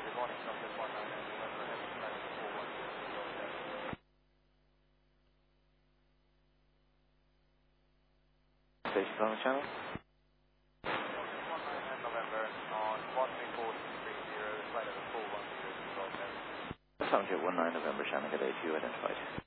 good morning, Southwest 19 November, heavy flight 410. Station Climate Channel. Southwest 19 November on 13430, flight level 410, Subject 19 November, Shannon, good day to you, identified.